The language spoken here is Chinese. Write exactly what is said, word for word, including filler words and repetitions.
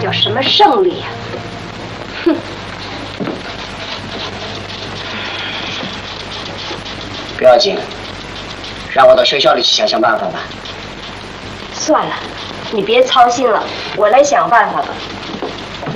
叫什么胜利呀、啊？哼！ 不要紧，让我到学校里去想想办法吧。 算了，你别操心了，我来想办法吧。